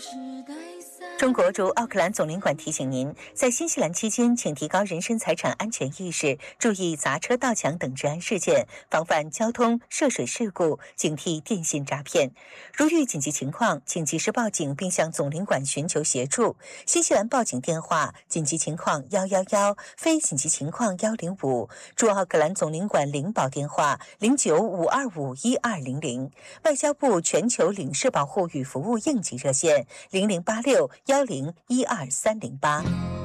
中国驻奥克兰总领馆提醒您，在新西兰期间，请提高人身财产安全意识，注意砸车、盗抢等治安事件，防范交通、涉水事故，警惕电信诈骗。如遇紧急情况，请及时报警，并向总领馆寻求协助。新西兰报警电话：紧急情况111，非紧急情况105。驻奥克兰总领馆领保电话0952512200。外交部全球领事保护与服务应急热线008610123008。